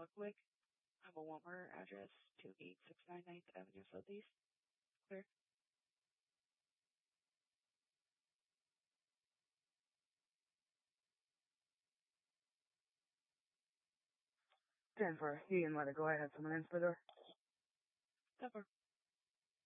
Buckwick. I have a Walmart address, 28699 9th Avenue Southeast. Clear. Denver, he didn't let it go. I had someone answer the door. Denver.